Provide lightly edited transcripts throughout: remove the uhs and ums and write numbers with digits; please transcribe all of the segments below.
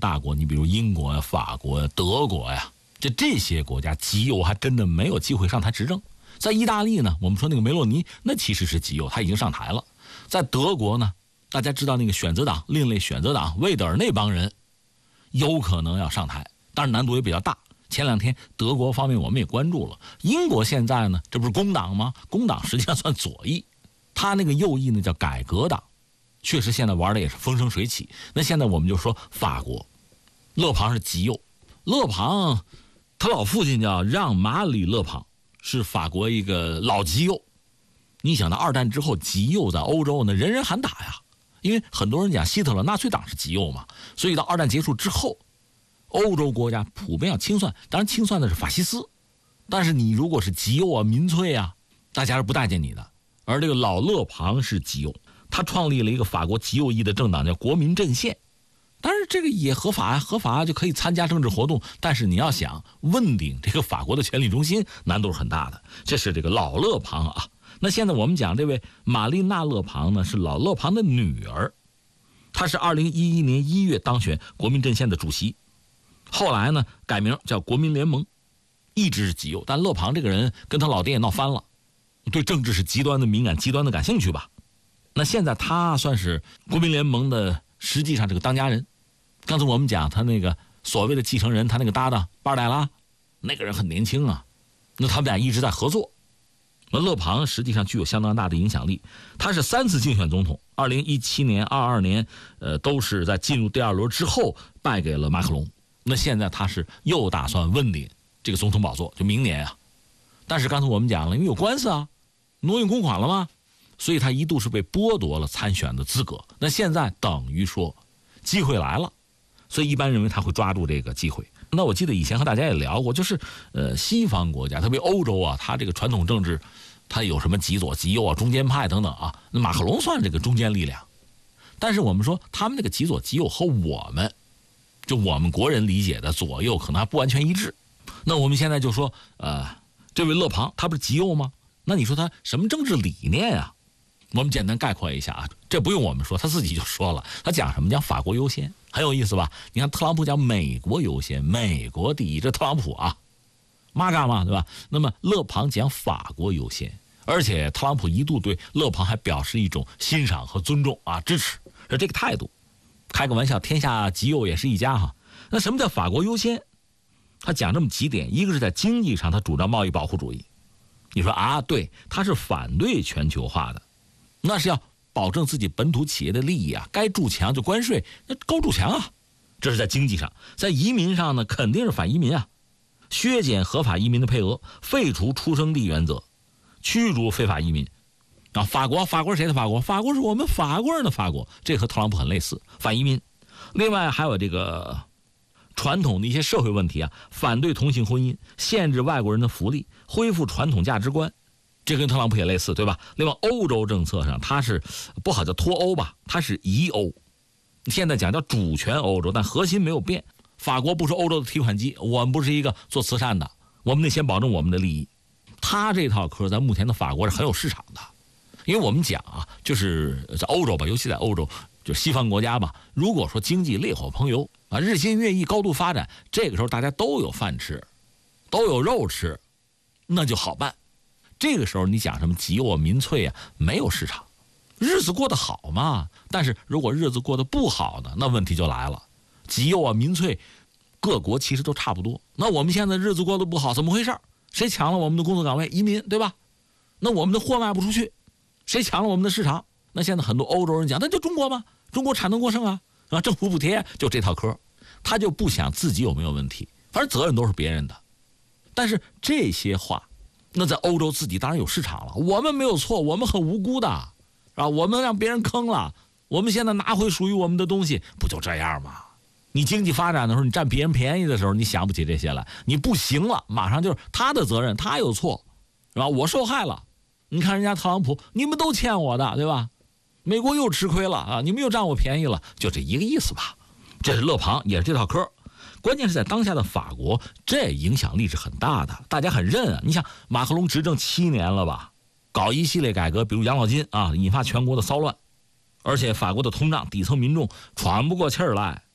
大国，你比如英国呀、法国呀、德国呀，这些国家极右还真的没有机会上台执政。在意大利呢，我们说那个梅洛尼那其实是极右，他已经上台了。在德国呢，大家知道那个选择党、另类选择党魏德尔那帮人有可能要上台，当然难度也比较大。前两天德国方面我们也关注了，英国现在呢，这不是工党吗？工党实际上算左翼，他那个右翼呢叫改革党，确实现在玩的也是风生水起。那现在我们就说法国，勒庞是极右，勒庞他老父亲叫让·马里·勒庞，是法国一个老极右。你想到二战之后极右在欧洲呢人人喊打呀，因为很多人讲希特勒纳粹党是极右嘛，所以到二战结束之后，欧洲国家普遍要清算，当然清算的是法西斯，但是你如果是极右啊、民粹啊，大家是不待见你的。而这个老勒庞是极右，他创立了一个法国极右翼的政党叫国民阵线，当然这个也合法呀，合法就可以参加政治活动，但是你要想问鼎这个法国的权力中心，难度是很大的。这是这个老勒庞啊。那现在我们讲这位玛丽娜·勒庞呢，是老勒庞的女儿，她是2011年1月当选国民阵线的主席，后来呢改名叫国民联盟，一直是极右。但勒庞这个人跟他老爹也闹翻了，对政治是极端的敏感，极端的感兴趣吧。那现在他算是国民联盟的实际上这个当家人。刚才我们讲他那个所谓的继承人，他那个搭档巴尔代拉，那个人很年轻啊，那他们俩一直在合作。那勒庞实际上具有相当大的影响力，他是3次竞选总统，2017年、22年，都是在进入第2轮之后败给了马克龙。那现在他是又打算问鼎这个总统宝座，就明年啊。但是刚才我们讲了，因为有官司啊，挪用公款了吗？所以他一度是被剥夺了参选的资格。那现在等于说机会来了，所以一般认为他会抓住这个机会。那我记得以前和大家也聊过，就是西方国家，特别欧洲啊，他这个传统政治，他有什么极左、极右啊、中间派等等啊。那马克龙算这个中间力量，但是我们说他们那个极左、极右和我们国人理解的左右可能还不完全一致。那我们现在就说，这位勒庞他不是极右吗？那你说他什么政治理念啊？我们简单概括一下啊，这不用我们说，他自己就说了，他讲什么？讲法国优先，很有意思吧？你看特朗普讲美国优先，美国第一，这特朗普啊，妈干嘛对吧？那么勒庞讲法国优先，而且特朗普一度对勒庞还表示一种欣赏和尊重啊，支持，是这个态度。开个玩笑，天下极右也是一家哈。那什么叫法国优先？他讲这么几点，一个是在经济上，他主张贸易保护主义。你说啊，对，他是反对全球化的，那是要保证自己本土企业的利益啊，该筑墙就关税，那高筑墙啊。这是在经济上。在移民上呢，肯定是反移民啊，削减合法移民的配额，废除出生地原则，驱逐非法移民。啊，法国是谁的法国？法国是我们法国人的法国，这和特朗普很类似，反移民。另外还有这个传统的一些社会问题啊，反对同性婚姻，限制外国人的福利，恢复传统价值观，这跟特朗普也类似，对吧？另外欧洲政策上，它是不好叫脱欧吧，它是移欧，现在讲叫主权欧洲，但核心没有变。法国不是欧洲的提款机，我们不是一个做慈善的，我们得先保证我们的利益。他这套嗑在目前的法国是很有市场的，因为我们讲啊，就是在欧洲吧，尤其在欧洲，就西方国家吧，如果说经济烈火烹油啊，日新月异，高度发展，这个时候大家都有饭吃，都有肉吃，那就好办。这个时候你讲什么极右啊、民粹啊，没有市场，日子过得好嘛。但是如果日子过得不好呢，那问题就来了。极右啊、民粹，各国其实都差不多。那我们现在日子过得不好，怎么回事？谁抢了我们的工作岗位？移民，对吧？那我们的货卖不出去，谁抢了我们的市场？那现在很多欧洲人讲，那就中国嘛，中国产能过剩啊，政府补贴，就这套嗑，他就不想自己有没有问题，反正责任都是别人的。但是这些话，那在欧洲自己当然有市场了，我们没有错，我们很无辜的，啊，我们让别人坑了，我们现在拿回属于我们的东西，不就这样吗？你经济发展的时候，你占别人便宜的时候，你想不起这些来，你不行了，马上就是他的责任，他有错，是吧？我受害了，你看人家特朗普，你们都欠我的，对吧？美国又吃亏了啊，你们又占我便宜了，就这一个意思吧。这是勒庞，也是这套嗑。关键是在当下的法国，这影响力是很大的，大家很认啊。你想马克龙执政7年了吧，搞一系列改革，比如养老金啊，引发全国的骚乱，而且法国的通胀，底层民众喘不过气儿来，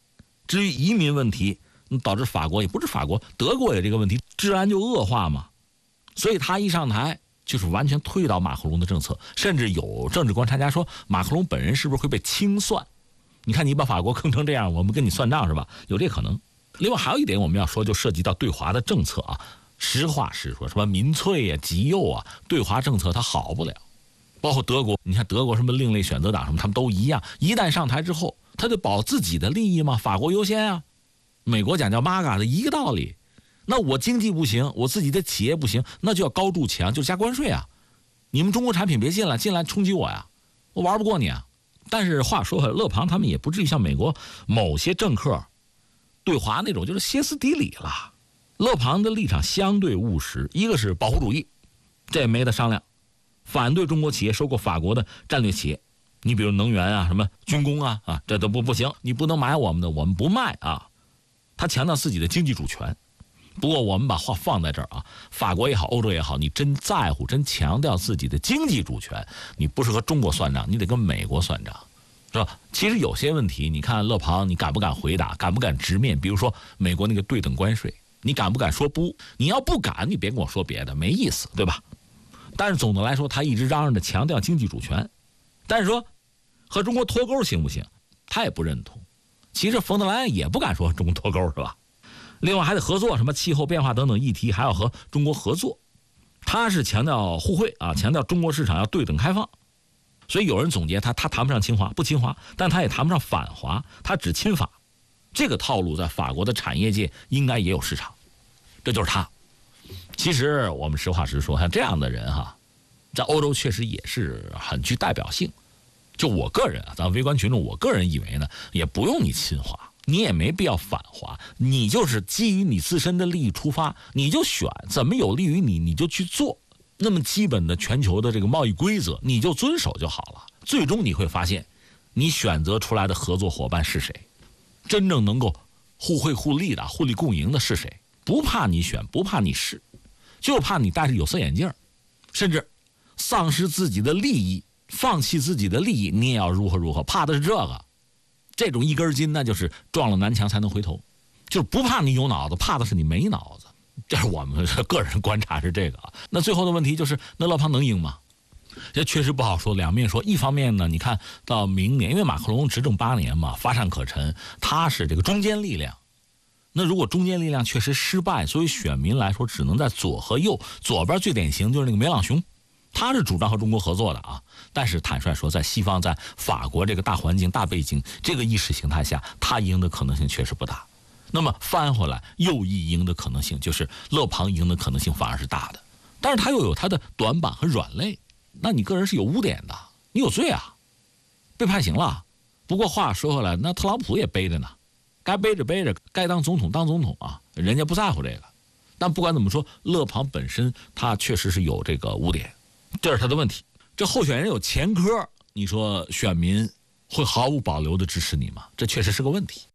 至于移民问题，导致法国也不是法国，德国也这个问题，治安就恶化嘛。所以他一上台就是完全推倒马克龙的政策，甚至有政治观察家说马克龙本人是不是会被清算？你看你把法国坑成这样，我们跟你算账是吧？有这可能。另外还有一点我们要说，就涉及到对华的政策啊。实话实说，什么民粹啊、极右啊，对华政策它好不了。包括德国，你看德国什么另类选择党什么，他们都一样。一旦上台之后，他就保自己的利益嘛，法国优先啊。美国讲叫 MAGA 的一个道理。那我经济不行，我自己的企业不行，那就要高筑墙，就加关税啊。你们中国产品别进来冲击我呀，我玩不过你啊。但是话说回来，勒庞他们也不至于像美国某些政客对华那种就是歇斯底里了。勒庞的立场相对务实，一个是保护主义，这也没得商量，反对中国企业收购法国的战略企业，你比如能源啊、什么军工啊，这都不行，你不能买我们的，我们不卖啊。他强调自己的经济主权。不过我们把话放在这儿啊，法国也好，欧洲也好，你真在乎、真强调自己的经济主权，你不是和中国算账，你得跟美国算账，是吧？其实有些问题，你看勒庞，你敢不敢回答，敢不敢直面？比如说美国那个对等关税，你敢不敢说不？你要不敢，你别跟我说别的，没意思，对吧？但是总的来说，他一直嚷嚷着强调经济主权，但是说和中国脱钩行不行？他也不认同。其实冯德莱恩也不敢说和中国脱钩，是吧？另外还得合作，什么气候变化等等议题，还要和中国合作。他是强调互惠啊，强调中国市场要对等开放。所以有人总结他谈不上亲华，不亲华，但他也谈不上反华，他只亲法。这个套路在法国的产业界应该也有市场，这就是他。其实我们实话实说，像这样的人哈，在欧洲确实也是很具代表性。就我个人啊，咱围观群众，我个人以为呢，也不用你亲华，你也没必要反华，你就是基于你自身的利益出发，你就选怎么有利于你，你就去做。那么基本的全球的这个贸易规则，你就遵守就好了。最终你会发现，你选择出来的合作伙伴是谁，真正能够互惠互利的、互利共赢的是谁？不怕你选，不怕你试，就怕你戴着有色眼镜，甚至丧失自己的利益，放弃自己的利益，你也要如何如何，怕的是这个。这种一根筋，那就是撞了南墙才能回头，就是不怕你有脑子，怕的是你没脑子。这是我们个人观察是这个啊。那最后的问题就是，那勒庞能赢吗？这确实不好说，两面说。一方面呢，你看到明年，因为马克龙执政8年嘛，乏善可陈，他是这个中坚力量。那如果中坚力量确实失败，所以选民来说只能在左和右，左边最典型就是那个梅朗雄，他是主张和中国合作的啊。但是坦率说，在西方，在法国这个大环境、大背景、这个意识形态下，他赢的可能性确实不大。那么翻回来，右翼赢的可能性，就是勒庞赢的可能性反而是大的。但是他又有他的短板和软肋，那你个人是有污点的，你有罪啊，被判刑了。不过话说回来，那特朗普也背着呢，该背着背着，该当总统当总统啊，人家不在乎这个。但不管怎么说，勒庞本身他确实是有这个污点，这是他的问题。这候选人有前科，你说选民会毫无保留的支持你吗？这确实是个问题。